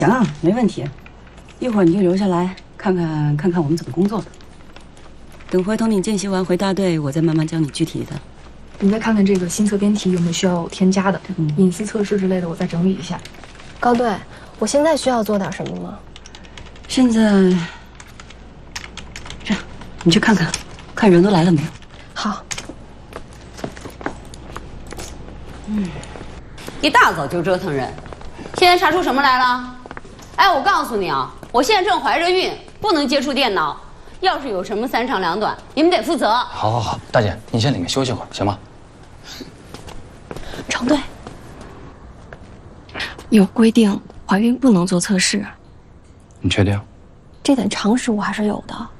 行啊，没问题。一会儿你就留下来看看我们怎么工作的。等回头你见习完回大队，我再慢慢教你具体的。 你再看看这个新测编题有没有需要添加的，隐私测试之类的，我再整理一下。 高队，我现在需要做点什么吗？ 现在这样，你去看看，看人都来了没有？ 好。 一大早就折腾人，现在查出什么来了？哎，我告诉你啊，我现在正怀着孕，不能接触电脑。要是有什么三长两短，你们得负责。 好，大姐，你先里面休息会儿，行吗？ 程队，有规定，怀孕不能做测试。 你确定？ 这点常识我还是有的。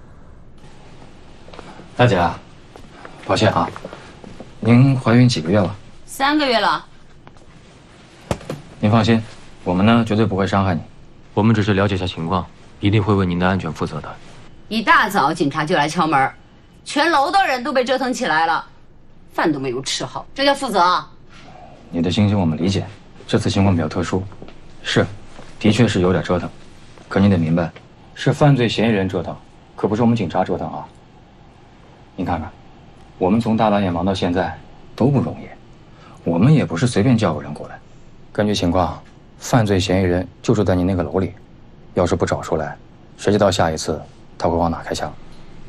大姐，抱歉啊，您怀孕几个月了 ？3个月了。 您放心，我们呢绝对不会伤害你， 我们只是了解一下情况，一定会为您的安全负责的。 一大早警察就来敲门，全楼的人都被折腾起来了，饭都没有吃好，这叫负责？ 你的心情我们理解，这次情况比较特殊，是，的确是有点折腾，可你得明白，是犯罪嫌疑人折腾，可不是我们警察折腾啊。你看看，我们从大老远忙到现在都不容易，我们也不是随便叫个人过来。根据情况，犯罪嫌疑人就住在你那个楼里，要是不找出来，谁知道下一次他会往哪开枪？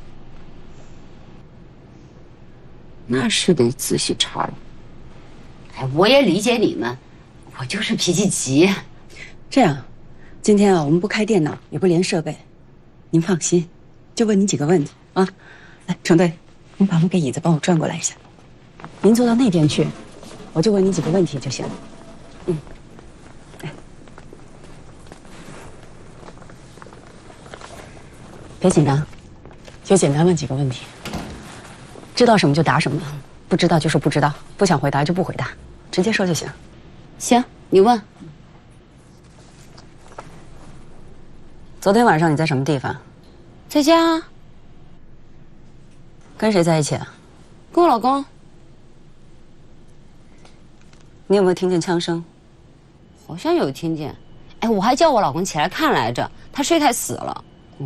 那是得仔细查了。哎，我也理解你们，我就是脾气急。 这样，今天啊，我们不开电脑，也不连设备，您放心，就问你几个问题啊。来，程队，您把那个椅子帮我转过来一下，您坐到那边去，我就问你几个问题就行了。别紧张，就简单问几个问题。知道什么就答什么，不知道就说不知道，不想回答就不回答，直接说就行。 行，你问。 昨天晚上你在什么地方？ 在家。 跟谁在一起啊？ 跟我老公。 你有没有听见枪声？ 好像有听见。哎，我还叫我老公起来看来着，他睡太死了。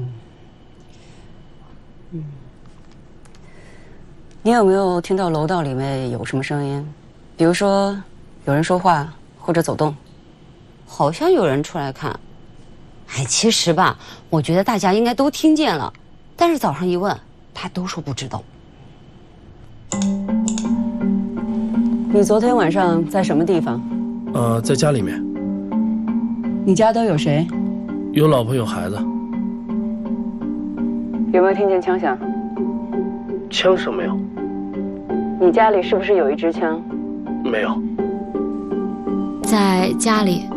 你有没有听到楼道里面有什么声音？比如说有人说话或者走动？ 好像有人出来看。哎，其实吧，我觉得大家应该都听见了，但是早上一问，他都说不知道。 你昨天晚上在什么地方？ 在家里面。 你家都有谁？ 有老婆有孩子。 有没有听见枪响？ 枪声没有。 你家里是不是有一支枪？ 没有。 在家里。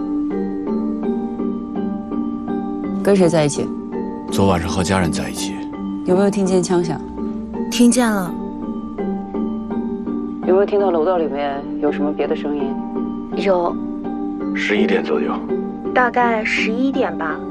跟谁在一起？ 昨晚上和家人在一起。 有没有听见枪响？ 听见了。 有没有听到楼道里面有什么别的声音？ 有。 11点左右。 大概11点吧。